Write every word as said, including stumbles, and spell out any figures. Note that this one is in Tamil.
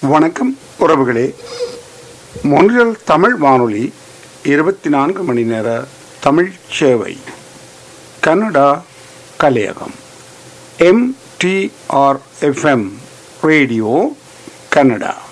வணக்கம் உறவுகளே. மொன்றியல் தமிழ் வானொலி இருபத்தி நான்கு மணி நேர தமிழ் சேவை. Canada கலையகம் M D R F M radio Canada.